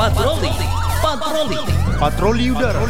Patroli. Patroli. Patroli udara.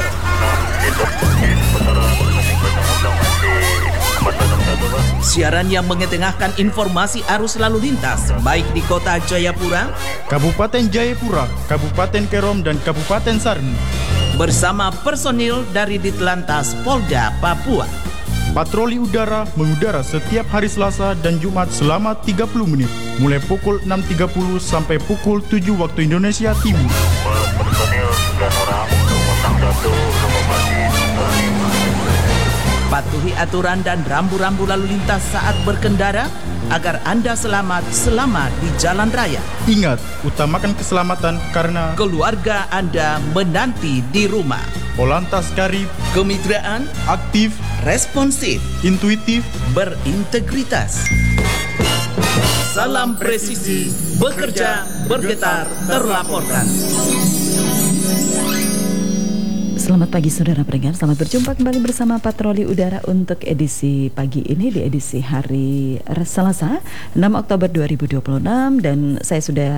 Siaran yang mengetengahkan informasi arus lalu lintas baik di kota Jayapura, Kabupaten Jayapura, Kabupaten Kerom, dan Kabupaten Sarmi. bersama personil dari Ditlantas Polda Papua. Patroli udara mengudara setiap hari Selasa dan Jumat selama 30 menit, mulai pukul 6.30 sampai pukul 7 waktu Indonesia Timur. Personil 9 orang untuk 01 Kabupaten Sarmi. Patuhi aturan dan rambu-rambu lalu lintas saat berkendara agar Anda selamat selama di jalan raya. Ingat, utamakan keselamatan karena Keluarga Anda menanti di rumah. Polantas karib, Kemitraan, aktif, responsif, intuitif. berintegritas. Salam presisi, bekerja, bergetar, terlaporkan. Selamat pagi saudara pendengar, selamat berjumpa kembali bersama Patroli Udara untuk edisi pagi ini di edisi hari Selasa 6 Oktober 2026 dan saya sudah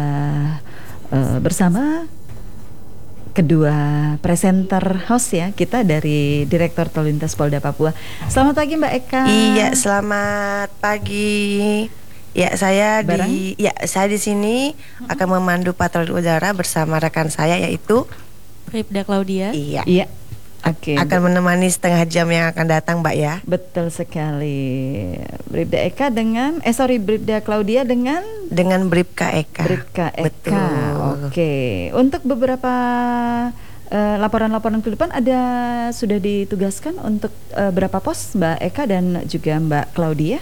bersama kedua presenter host ya kita dari Direktur Tol Lintas Polda Papua. Selamat pagi Mbak Eka. Iya, selamat pagi. Ya, saya di sini akan memandu patroli udara bersama rekan saya yaitu Bribda Claudia. Iya. Oke. Akan menemani setengah jam yang akan datang, Mbak ya. Betul sekali. Bribda Eka dengan Bribda Claudia dengan Bribka Eka. Bribka Eka. Betul. Oke. Untuk beberapa laporan-laporan ke depan sudah ditugaskan untuk berapa pos Mbak Eka dan juga Mbak Claudia?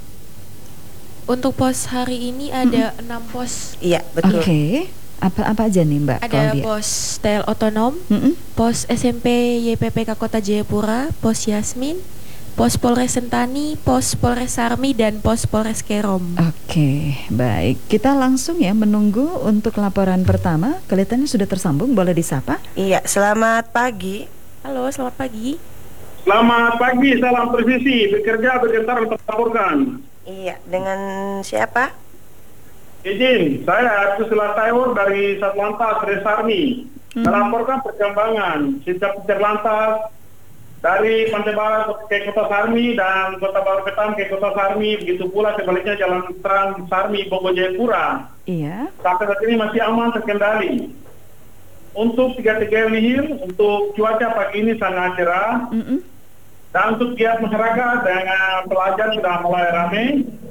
Untuk pos hari ini ada 6 pos. Iya, betul. Oke. Apa aja nih Mbak Ada Claudia? pos TL otonom, pos SMP YPPK Kota Jayapura, pos Yasmin, pos Polres Sentani, pos Polres Sarmi, dan pos Polres Kerom. Oke, baik. Kita langsung ya menunggu untuk laporan pertama. Kelihatannya sudah tersambung, boleh disapa? Iya, selamat pagi. Halo, selamat pagi. Selamat pagi, salam presisi, bekerja, bergetar, terlaporkan. Iya, dengan siapa? Izin, saya Agus Latayur dari Satlantas Resarmi melaporkan perkembangan setiap Lantas dari Pantai Barat ke Kota Sarmi dan Kota Baru Ketam ke Kota Sarmi, begitu pula sebaliknya jalan terang Sarmi Bogor Jayapura. Iya. Sampai saat ini masih aman terkendali. Untuk 3 Hill, untuk cuaca pagi ini sangat cerah. Dan untuk giat masyarakat dengan pelajar sudah mulai ramai.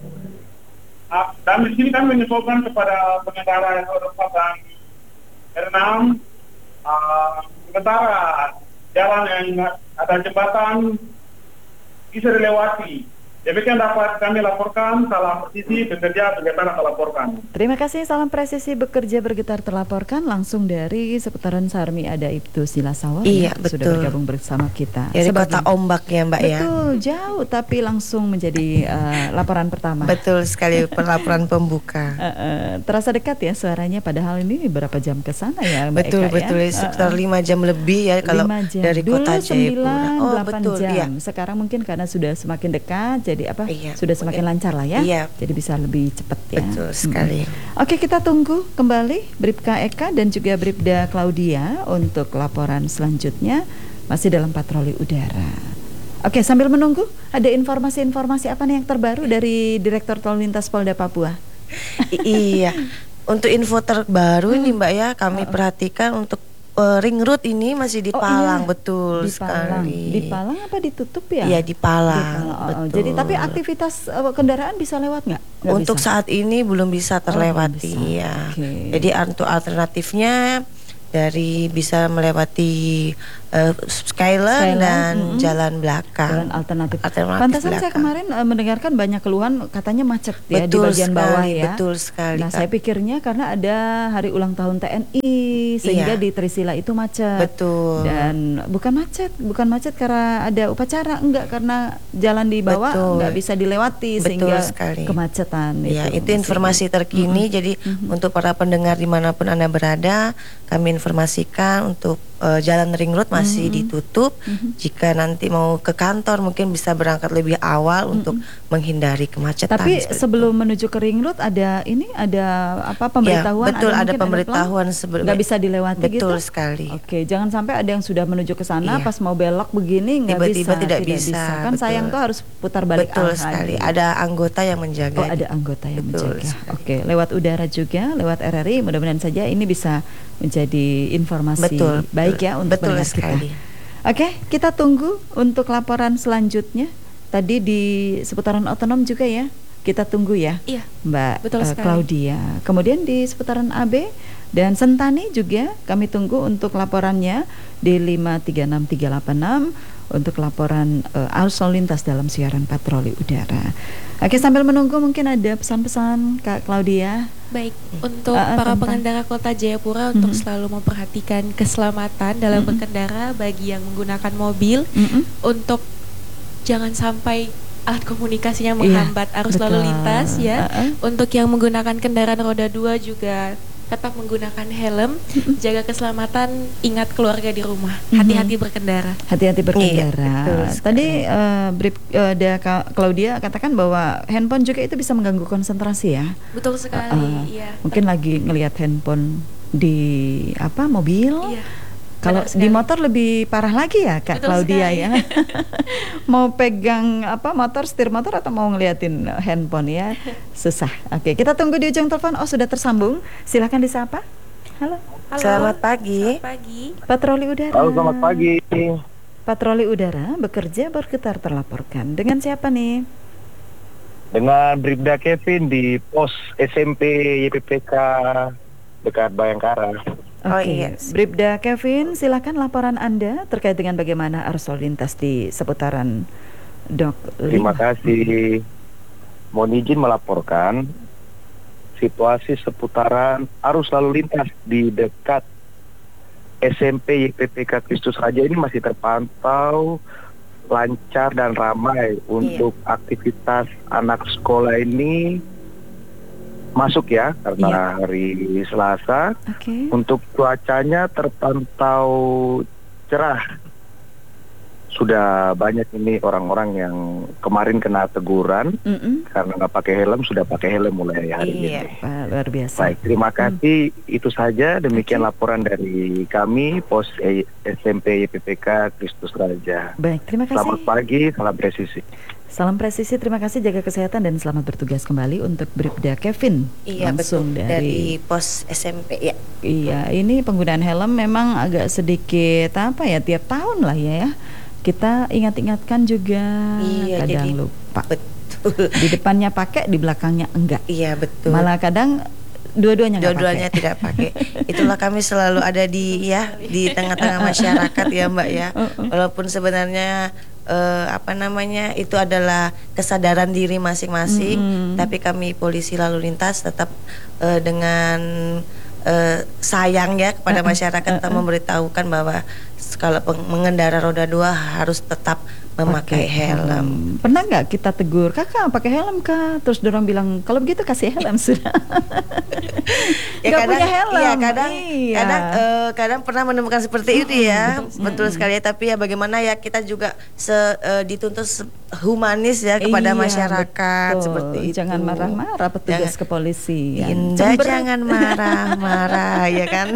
Dan di sini kami menginfokan kepada pengendara yang dan R6, sementara jalan yang ada jembatan bisa dilewati. Demikian dapat kami laporkan. Salam presisi, bekerja, bergetar, terlaporkan. Terima kasih, salam presisi, bekerja, bergetar, terlaporkan. Langsung dari seputaran Sarmi ada Ibtu Silasawa. Iya, betul. Sudah bergabung bersama kita. Dari kota ombak ya Mbak ya. Betul, jauh tapi langsung menjadi laporan pertama. Betul sekali, laporan pembuka. Terasa dekat ya suaranya, padahal ini berapa jam ke sana ya Mbak Betul, Eka, betul. ya? Sekitar 5 jam lebih ya kalau 5 jam. dari Dulu kota Jayapura. 8 betul, jam. iya. Sekarang mungkin karena sudah semakin dekat, jadi Iya, sudah semakin lancar lah ya. Iya. Jadi bisa lebih cepat ya. Betul sekali. Oke, kita tunggu kembali Bribka Eka dan juga Bribda Claudia untuk laporan selanjutnya masih dalam patroli udara. Oke, sambil menunggu ada informasi-informasi apa nih yang terbaru dari Direktur Tol Lintas Polda Papua? Iya. Untuk info terbaru ini Mbak ya, kami perhatikan untuk ring road ini masih di Palang, betul Di Palang. sekali. Di Palang apa ditutup ya? Iya, di Palang. Betul. Betul. Jadi tapi aktivitas kendaraan bisa lewat nggak? Nggak Untuk bisa? saat ini belum bisa terlewati belum bisa. ya. Oke. Jadi untuk alternatifnya dari bisa melewati Skyline dan jalan belakang. Jalan alternatif. Alternatif Pantesan saya belakang. kemarin mendengarkan banyak keluhan katanya macet ya di Betul bagian bawah sekali, ya. betul sekali, Nah, Kak. saya pikirnya karena ada hari ulang tahun TNI sehingga Iya. di Trisila itu macet. Betul. Dan bukan macet karena ada upacara, enggak, karena jalan di bawah Betul. enggak bisa dilewati Betul sehingga sekali. kemacetan. Ya, itu informasi terkini. Jadi untuk para pendengar dimanapun Anda berada, kami informasikan untuk Jalan Ring Road masih ditutup. Jika nanti mau ke kantor mungkin bisa berangkat lebih awal untuk menghindari kemacetan. Tapi sebelum menuju ke Ring Road ada pemberitahuan? Ya, betul, ada pemberitahuan sebelum. Nggak bisa dilewati gitu? Betul sekali. Oke, jangan sampai ada yang sudah menuju ke sana pas mau belok begini nggak tiba-tiba bisa. tidak bisa. Kan betul. sayang tuh harus putar balik. Betul sekali. Ada anggota yang menjaga. Ada anggota yang betul menjaga. sekali. Oke, lewat udara juga, lewat RRI, mudah-mudahan saja ini bisa menjadi informasi baik ya untuk pendengar kita. Oke, kita tunggu untuk laporan selanjutnya. Tadi di seputaran otonom juga ya, kita tunggu ya, Iya, Mbak betul sekali. Claudia. Kemudian di seputaran AB dan Sentani juga kami tunggu untuk laporannya di 536386 untuk laporan arus lalu lintas dalam siaran patroli udara. Oke, sambil menunggu mungkin ada pesan-pesan Kak Claudia. Baik, untuk para pengendara Kota Jayapura untuk selalu memperhatikan keselamatan dalam berkendara bagi yang menggunakan mobil, untuk jangan sampai alat komunikasinya menghambat arus lalu lintas ya. Untuk yang menggunakan kendaraan roda 2 juga tetap menggunakan helm, jaga keselamatan, ingat keluarga di rumah, hati-hati berkendara. Hati-hati berkendara. Iya, Tadi Claudia katakan bahwa handphone juga itu bisa mengganggu konsentrasi ya. Betul sekali, iya. Mungkin lagi ngelihat handphone di mobil. Iya. Kalau di motor lebih parah lagi ya Kak Betul Claudia sekali. ya. Mau pegang setir motor atau mau ngeliatin handphone ya, susah. Oke, kita tunggu di ujung telepon. Oh, sudah tersambung. Silakan disapa. Halo. Selamat pagi. Selamat pagi. Patroli udara. Halo, selamat pagi. Patroli udara bekerja bergetar terlaporkan. Dengan siapa nih? Dengan Bribda Kevin di pos SMP YPPK dekat Bayangkara. Oke, Bribda Kevin, silakan laporan Anda terkait dengan bagaimana arus lalu lintas di seputaran Dok 5. Terima kasih. Mohon izin melaporkan situasi seputaran arus lalu lintas di dekat SMP YPPK Kristus Raja ini masih terpantau lancar dan ramai untuk aktivitas anak sekolah ini masuk ya, karena hari Selasa. Untuk cuacanya terpantau cerah. Sudah banyak ini orang-orang yang kemarin kena teguran karena nggak pakai helm, sudah pakai helm mulai hari ini. Luar biasa. Baik, terima kasih. Itu saja, demikian laporan dari kami pos SMP YPPK Kristus Raja. Baik, terima kasih. Selamat pagi, salam presisi. Salam presisi, terima kasih, jaga kesehatan dan selamat bertugas kembali untuk Bribda Kevin. Iya, langsung betul. Dari pos SMP ya. Iya, ini penggunaan helm memang agak sedikit tiap tahun lah ya. Kita ingat-ingatkan juga, kadang lupa. Betul. Di depannya pakai, di belakangnya enggak. Iya, betul. Malah kadang dua-duanya tidak pakai. Itulah kami selalu ada di tengah-tengah masyarakat ya Mbak ya. Walaupun sebenarnya itu adalah kesadaran diri masing-masing, tapi kami polisi lalu lintas tetap dengan sayang ya kepada masyarakat, kita memberitahukan bahwa kalau mengendara roda 2 harus tetap memakai helm. Pernah nggak kita tegur, kakak pakai helm kak? Terus dorong bilang kalau begitu kasih helm sudah. Nggak punya helm. Iya, kadang pernah menemukan seperti itu ya. Betul sekali. Tapi ya bagaimana ya, kita juga dituntut humanis ya kepada masyarakat, seperti itu. Jangan marah-marah petugas kepolisian. Dinda jangan marah-marah ya kan.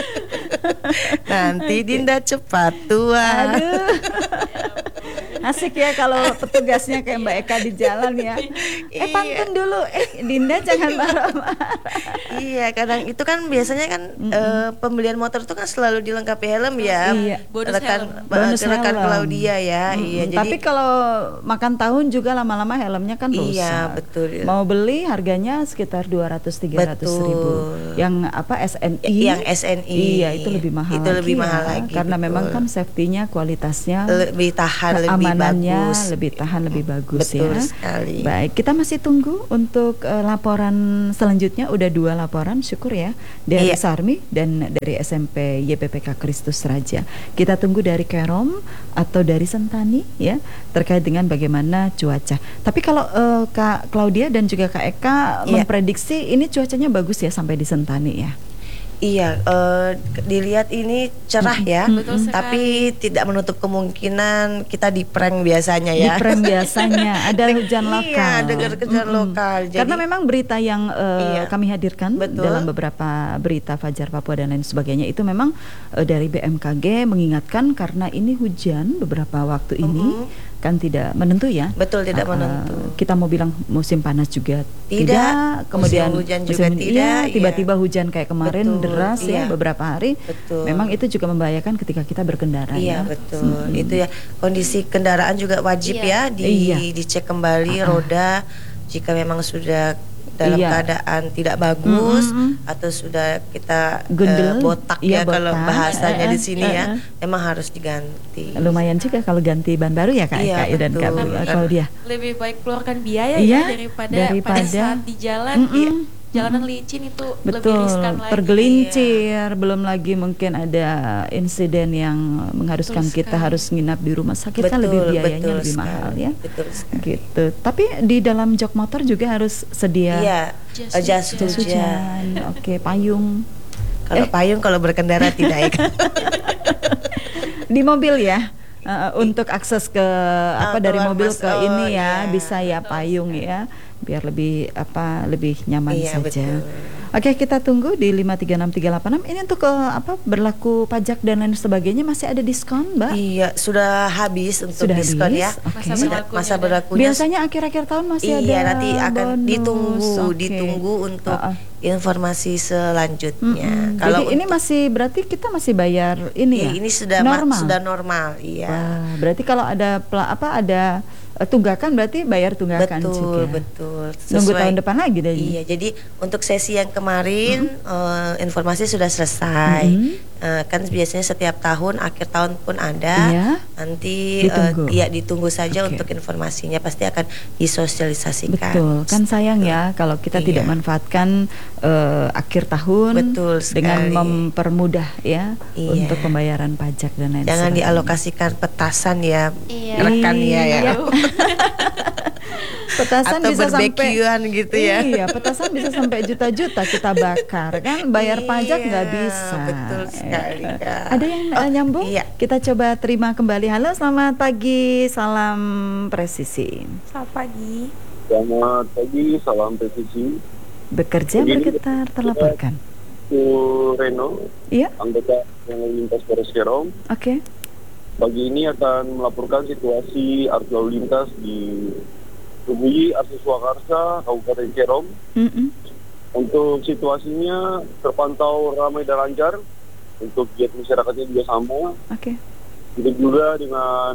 Nanti Dinda cepat tua. Aduh. Asik ya kalau petugasnya kayak Mbak Eka di jalan ya. Pantun dulu. Dinda jangan marah-marah. Iya, kadang itu kan biasanya kan pembelian motor itu kan selalu dilengkapi helm ya. Iya. Bonus rekan Claudia ya. Iya, tapi kalau makan tahun juga lama-lama helmnya kan rusak. Iya, betul. Mau beli harganya sekitar 200-300 ribu. Yang SNI? Yang SNI. Iya, itu lebih mahal. Itu lebih mahal lagi. Karena memang kan safety-nya, kualitasnya lebih tahan, lebih bagus, lebih tahan, lebih bagus. Betul ya. Sekali. Baik, kita masih tunggu untuk laporan selanjutnya. Udah 2 laporan, syukur ya, dari Sarmi dan dari SMP YPPK Kristus Raja. Kita tunggu dari Kerom atau dari Sentani ya, terkait dengan bagaimana cuaca. Tapi kalau Kak Claudia dan juga Kak Eka memprediksi ini cuacanya bagus ya sampai di Sentani ya. Iya, dilihat ini cerah ya, Betul sekali. tapi tidak menutup kemungkinan kita di prank biasanya ya. Di prank biasanya ada hujan lokal. Iya, dengar hujan lokal. Jadi, Karena memang berita yang Iya. kami hadirkan Betul. dalam beberapa berita Fajar Papua dan lain sebagainya itu memang dari BMKG mengingatkan karena ini hujan beberapa waktu ini kan tidak menentu ya. betul tidak menentu. Kita mau bilang musim panas juga Tidak, kemudian musim hujan juga tidak, iya, iya. tiba-tiba hujan kayak kemarin Betul, deras ya iya. beberapa hari. Betul. Memang itu juga membahayakan ketika kita berkendara ya. Iya betul, itu ya kondisi kendaraan juga wajib Iya. ya Iya. dicek kembali roda jika memang sudah dalam Iya. keadaan tidak bagus atau sudah kita Gundul, botak iya, ya kalau botak. bahasanya di sini ya, memang harus diganti. Lumayan juga kalau ganti ban baru ya Kak Iya, Eka dan Kak betul. Claudia. Lebih baik keluarkan biaya Iya, ya daripada daripada- pada saat di jalan jalanan licin itu lebih Betul, riskan lagi. tergelincir, belum lagi mungkin ada insiden yang mengharuskan Betul kita sekali. harus nginap di rumah sakit kan lebih biayanya betul lebih sekali, mahal ya. Betul sekali. Gitu. Tapi di dalam jok motor juga harus sedia Iya, Jas jas jas hujan. hujan, oke, payung. Kalau payung kalau berkendara tidak ya. Di mobil ya. Untuk akses ke dari keluar mobil mas- ke ini ya iya. bisa ya payung ya biar lebih lebih nyaman Iya, saja. betul. Oke, kita tunggu di 536386. Ini untuk berlaku pajak dan lain sebagainya masih ada diskon, Mbak? Iya, sudah habis untuk Sudah diskon habis? ya. Oke. Masa berlakunya Biasanya akhir-akhir tahun masih ada. iya, nanti akan bonus. Oke. ditunggu untuk Ah, ah. informasi selanjutnya. Jadi ini masih berarti kita masih bayar ini ya? ini sudah normal, iya. Wah, berarti kalau ada ada tunggakan berarti bayar tunggakan juga. Betul. Nunggu tahun depan lagi deh. Iya, jadi untuk sesi yang kemarin informasi sudah selesai. Kan biasanya setiap tahun akhir tahun pun ada. Iya. Nanti Ditunggu. ditunggu saja Oke. untuk informasinya pasti akan disosialisasikan. Betul, kan sayang ya kalau kita tidak Iya. manfaatkan akhir tahun Betul dengan sekali. mempermudah ya Iya. untuk pembayaran pajak dan lain Jangan sebagainya. dialokasikan petasan ya, Iya. rekan ya. Iya. Petasan Atau bisa sampai barbekyuan gitu ya. Iya, petasan bisa sampai juta-juta kita bakar kan, bayar pajak nggak Iya, bisa. betul sekali, Kak. Ada yang nyambung? iya. Kita coba terima kembali. Halo, selamat pagi, salam presisi. Selamat pagi. Selamat pagi, salam presisi. Bekerja Begini, bergetar terlaporkan. Itu Reno, Iya, anggota yang lintas Polres Kerom. oke. Pagi ini akan melaporkan situasi arus lalu lintas di Lubui, Arsi Swakarsa, Kabupaten Kerom. Mm-mm. Untuk situasinya terpantau ramai dan lancar. Untuk giat masyarakatnya juga sama. Oke. Begitu juga dengan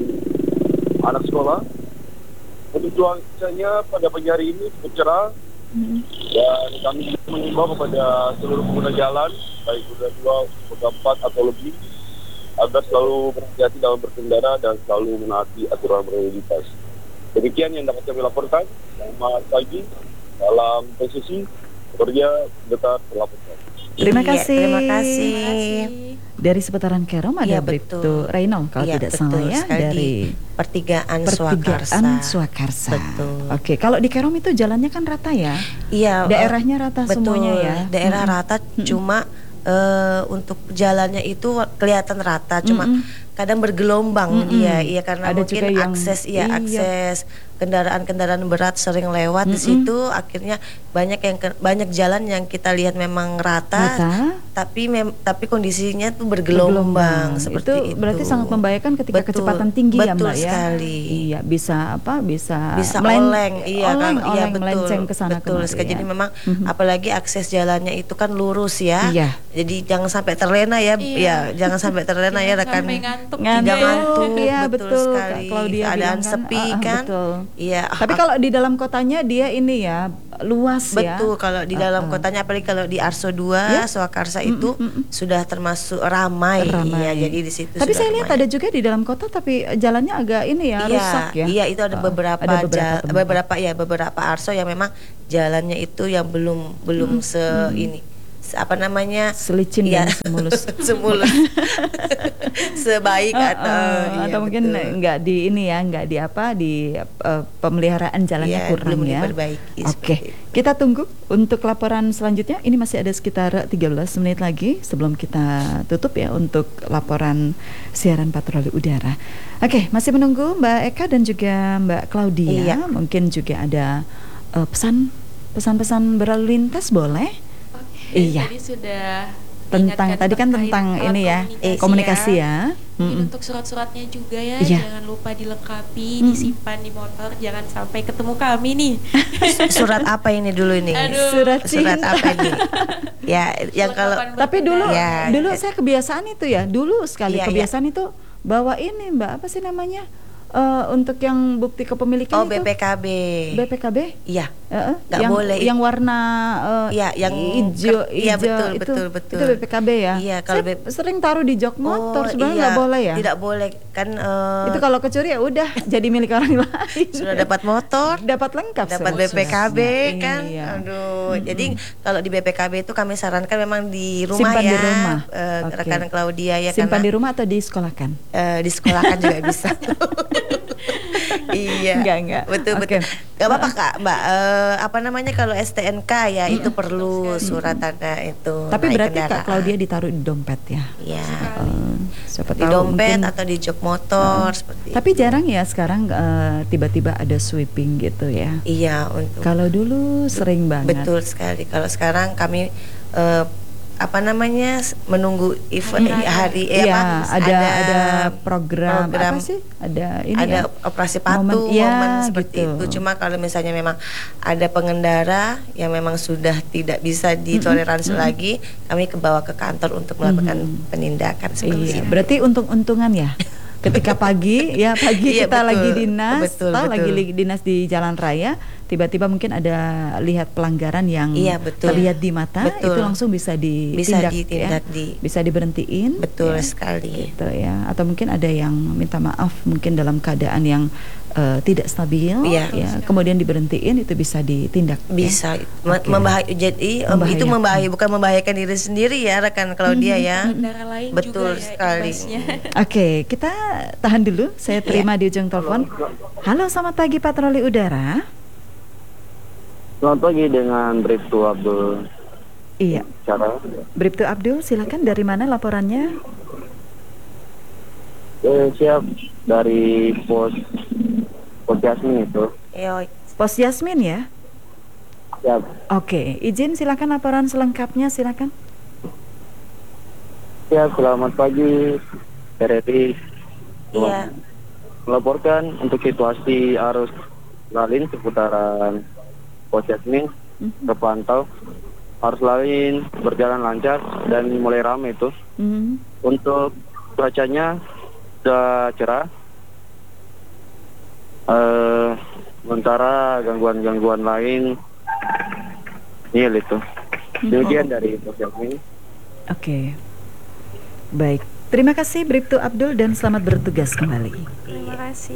anak sekolah. Untuk cuacanya pada pagi hari ini cukup cerah. Dan kami juga mengimbau kepada seluruh pengguna jalan, baik roda 2, roda 4 atau lebih, agar selalu berhati-hati dalam berkendara dan selalu menaati aturan berlalu lintas. Demikian yang dapat kami laporkan. Selamat pagi, salam presisi, bekerja bergetar terlaporkan. Terima Iya, kasih. Terima kasih. Dari seputaran Kerom ada Iya, Bribtu betul. Reynolds kalau Iya, tidak betul salah ya, sekali, dari di pertigaan Pertigaan Swakarsa. Betul. Oke, kalau di Kerom itu jalannya kan rata ya? Iya, Daerahnya rata betul, semuanya ya? daerah rata, cuma untuk jalannya itu kelihatan rata, cuma kadang bergelombang. Iya karena Ada mungkin juga yang- akses iya. akses kendaraan-kendaraan berat sering lewat di situ, akhirnya banyak jalan yang kita lihat memang rata. tapi kondisinya tuh bergelombang seperti itu. Berarti sangat membahayakan ketika Betul, kecepatan tinggi ya betul Mbak ya. sekali. Iya, bisa bisa oleng, iya kan, iya betul, melenceng ke sana betul kemari sekali. ya. Jadi memang apalagi akses jalannya itu kan lurus ya. Iya. Jadi jangan sampai terlena ya, Iya. ya jangan sampai terlena ya rekan. Sampai ngantuk. Tidak ngantuk, ya betul betul sekali. Kak Claudia Keadaan bilang sepi kan. betul. Iya. Tapi kalau di dalam kotanya dia ini ya luas ya. Betul, kalau di dalam kotanya apalagi kalau di Arso 2, Swakarsa itu sudah termasuk ramai. Iya, jadi di situ Tapi sudah saya lihat ramai. ada juga di dalam kota tapi jalannya agak ini ya, rusak ya. Iya, itu ada beberapa tempat. beberapa Arso yang memang jalannya itu yang belum ini apa namanya, selicin ya, dan semulus semulus sebaik atau mungkin nggak di ini ya, nggak di apa di pemeliharaan jalannya kurang belum ya. diperbaiki. Oke, kita tunggu untuk laporan selanjutnya. Ini masih ada sekitar 13 menit lagi sebelum kita tutup ya untuk laporan siaran patroli udara. Oke, masih menunggu Mbak Eka dan juga Mbak Claudia. Mungkin juga ada pesan-pesan berlalu lintas boleh? Iya. Jadi sudah tentang tadi kan tentang ini ya komunikasi ya. Untuk surat-suratnya juga ya, jangan lupa dilengkapi, disimpan di motor, jangan sampai ketemu kami nih. Surat apa ini dulu ini? Surat apa ini? Ya, yang kalau tapi dulu saya kebiasaan itu ya, dulu sekali kebiasaan itu bawa ini Mbak, apa sih namanya? Untuk yang bukti kepemilikan itu BPKB? Iya. Nggak boleh. Yang warna yang hijau, iya betul. Itu BPKB ya. Iya, kalau sering taruh di jok motor sebenarnya nggak boleh ya. Tidak boleh kan. Itu kalau kecuri ya udah jadi milik orang lain. Sudah dapat motor, dapat lengkap, dapat BPKB kan. Aduh, jadi kalau di BPKB itu kami sarankan memang di rumah. Simpan di rumah. Rekan Claudia ya. Simpan di rumah atau disekolahkan? Disekolahkan juga bisa. Iya. Enggak. Betul. Gak apa-apa Kak, Mbak. Apa namanya kalau STNK ya itu perlu surat tanda itu. Tapi berarti Kak Claudia ditaruh di dompet ya? Iya. Siapa di tahu dompet mungkin, atau di jok motor seperti tapi itu. Jarang ya sekarang tiba-tiba ada sweeping gitu ya. Iya, untuk. Kalau dulu sering banget. Betul sekali. Kalau sekarang kami apa namanya menunggu event hari ada program apa sih? Ada ini ada operasi patuh momen seperti gitu. itu. Cuma kalau misalnya memang ada pengendara yang memang sudah tidak bisa ditoleransi lagi, kami kebawa ke kantor untuk melakukan penindakan seperti itu. Berarti untung-untungan ya. Ketika pagi kita lagi dinas, lagi dinas di jalan raya, tiba-tiba mungkin ada lihat pelanggaran yang terlihat di mata, itu langsung bisa ditindak ya, bisa diberhentiin. Betul sekali. Gitu ya. Atau mungkin ada yang minta maaf mungkin dalam keadaan yang tidak stabil, kemudian diberhentiin, itu bisa ditindak. Bisa, jadi itu bukan membahayakan diri sendiri ya rekan Claudia ya. Betul juga sekali. Oke, kita tahan dulu. Saya terima di ujung telepon. Halo, selamat pagi patroli udara. Selamat pagi dengan Bribtu Abdul. Iya. Bribtu Abdul, silakan. Dari mana laporannya? Siap, dari pos Yasmin itu. Pos Yasmin ya? Siap. Oke, izin silakan laporan selengkapnya, silakan. Siap, selamat pagi RRI. Iya. Melaporkan untuk situasi arus lalin seputaran Pos Yasmin terpantau arus lalin berjalan lancar dan mulai ramai itu. Untuk cuacanya sudah cerah. Sementara gangguan-gangguan lain nihil itu. Demikian dari Pos Yasmin. Oke. Baik. Terima kasih Bribtu Abdul dan selamat bertugas kembali. Terima kasih.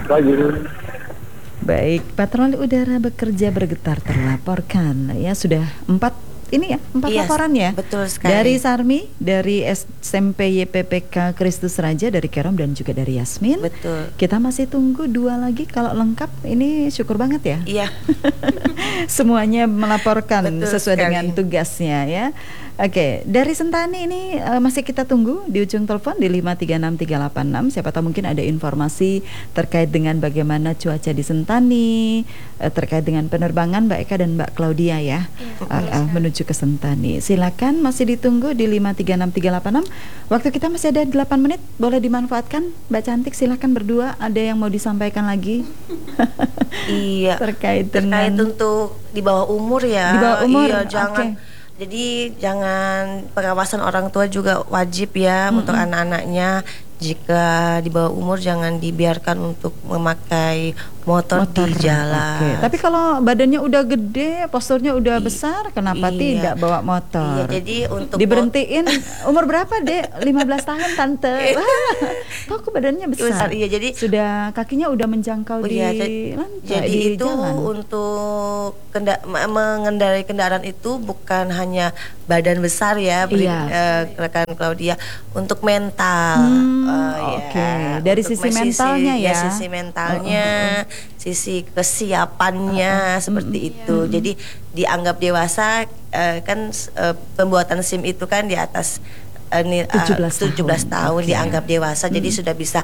Baik, patroli udara bekerja bergetar terlaporkan ya, sudah 4 laporan ya. Betul sekali. Dari Sarmi, dari SMP YPPK Kristus Raja, dari Kerom dan juga dari Yasmin. Betul. Kita masih tunggu 2 lagi, kalau lengkap ini syukur banget ya. Iya. Semuanya melaporkan sesuai sekali. dengan tugasnya ya. Oke, dari Sentani ini masih kita tunggu di ujung telepon di 536386. Siapa tahu mungkin ada informasi terkait dengan bagaimana cuaca di Sentani, terkait dengan penerbangan Mbak Eka dan Mbak Claudia ya, menuju ke Sentani. Silakan, masih ditunggu di 536386. Waktu kita masih ada 8 menit, boleh dimanfaatkan. Mbak Cantik silakan berdua, ada yang mau disampaikan lagi? Iya. Terkait untuk di bawah umur ya. Di bawah umur. Iya, jangan. Jadi jangan, pengawasan orang tua juga wajib ya untuk anak-anaknya. Jika di bawah umur jangan dibiarkan untuk memakai motor di jalan. Oke. Tapi kalau badannya udah gede, posturnya udah besar, kenapa Iya. tidak bawa motor? Iya, jadi untuk diberhentiin umur berapa, Dek? 15 tahun, Tante. Wah, kok ke badannya besar? Iya, jadi sudah kakinya udah menjangkau di lantai, jadi di itu jalan. untuk mengendarai kendaraan itu bukan hanya badan besar ya, rekan Claudia, untuk mental. Oke. Dari sisi mentalnya ya. Sisi mentalnya, sisi kesiapannya seperti itu. Jadi dianggap dewasa kan pembuatan SIM itu kan di atas 17 tahun dianggap dewasa, jadi sudah bisa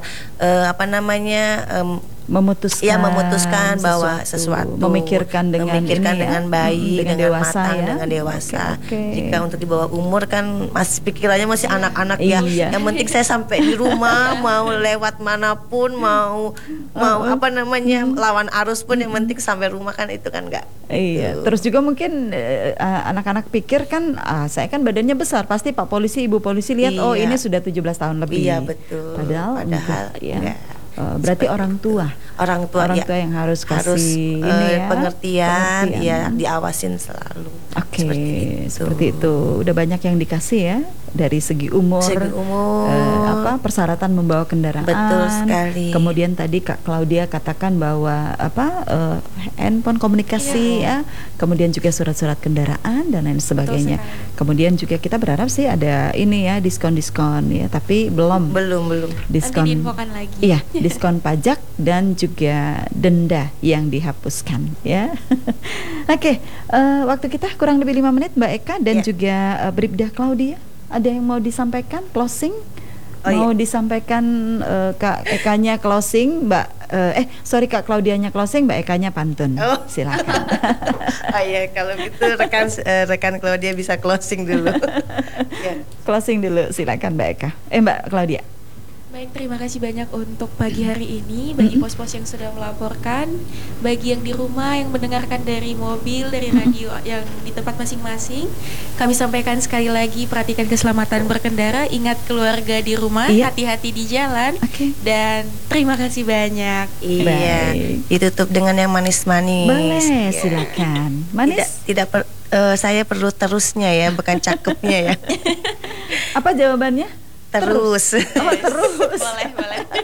memutuskan bahwa sesuatu memikirkan dengan baik, dengan dewasa matang, ya. dengan dewasa. Oke. Jika untuk di bawah umur kan masih pikirannya masih anak-anak ya. Iya. Yang penting saya sampai di rumah, mau lewat manapun, mau lawan arus pun yang penting sampai rumah kan, itu kan enggak. Iya. Terus juga mungkin anak-anak pikir kan, saya kan badannya besar, pasti Pak Polisi, Ibu Polisi lihat ini sudah 17 tahun lebih. Iya, betul. Padahal ya. Berarti orang tua yang harus kasih pengertian, ya, diawasin selalu. Oke, seperti itu. Udah banyak yang dikasih ya dari segi umur, persyaratan membawa kendaraan. Betul sekali. Kemudian tadi Kak Claudia katakan bahwa handphone komunikasi ya, kemudian juga surat-surat kendaraan dan lain sebagainya. Kemudian juga kita berharap sih ada ini ya, diskon-diskon ya, tapi belum. Diskon. Nanti diinfokan lagi. Iya, diskon pajak dan juga denda yang dihapuskan ya. Oke, waktu kita kurang lebih 5 menit, Mbak Eka dan juga Bribda Claudia. Ada yang mau disampaikan closing? Disampaikan Kak Ekanya closing, Kak Claudianya closing, Mbak Ekanya pantun. Silakan. Kalau gitu rekan Claudia bisa closing dulu. Closing dulu, silakan Mbak Eka. Mbak Claudia. Baik, terima kasih banyak untuk pagi hari ini bagi pos-pos yang sudah melaporkan, bagi yang di rumah yang mendengarkan dari mobil, dari radio yang di tempat masing-masing. Kami sampaikan sekali lagi, perhatikan keselamatan berkendara, ingat keluarga di rumah, hati-hati di jalan, dan terima kasih banyak. Iya, ditutup dengan yang manis-manis. Boleh, silakan. Manis? Saya perlu terusnya ya, bukan cakepnya ya. Apa jawabannya? Terus. Boleh.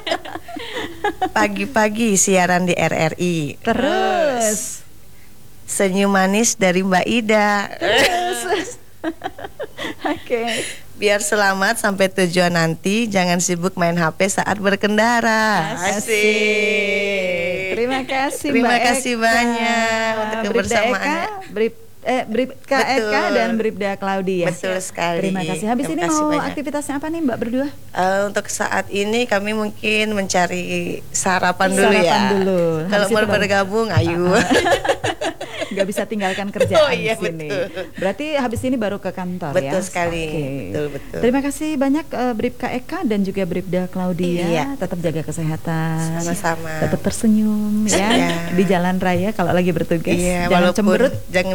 Pagi-pagi siaran di RRI. Terus. Senyum manis dari Mbak Ida. Terus. Oke. Biar selamat sampai tujuan nanti, jangan sibuk main HP saat berkendara. Asik. Terima kasih Terima Mbak kasih Eka. banyak untuk kebersamaannya. Bribka Eka dan Bribda Claudia. Betul sekali. Terima kasih. Habis ini mau aktivitasnya apa nih Mbak berdua? Untuk saat ini kami mungkin mencari sarapan dulu ya. Kalau mau bergabung, ayo. Nggak bisa tinggalkan kerjaan di sini. Betul. Berarti habis ini baru ke kantor ya? Betul sekali. Betul. Terima kasih banyak Bribka Eka dan juga Bribda Claudia. Tetap jaga kesehatan. Sama-sama. Tetap tersenyum ya di jalan raya kalau lagi bertugas. Jangan cemberut.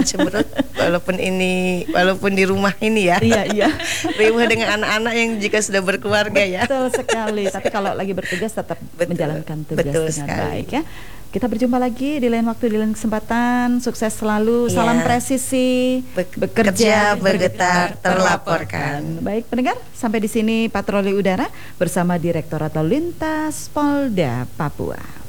Walaupun di rumah ini ya. Iya. Riuh dengan anak-anak yang jika sudah berkeluarga ya. Betul sekali. Tapi kalau lagi bertugas tetap menjalankan tugas dengan baik ya. Kita berjumpa lagi di lain waktu, di lain kesempatan. Sukses selalu, salam presisi, bekerja, bergetar, terlaporkan. Baik pendengar, sampai di sini Patroli Udara bersama Direktorat Lalu Lintas Polda Papua.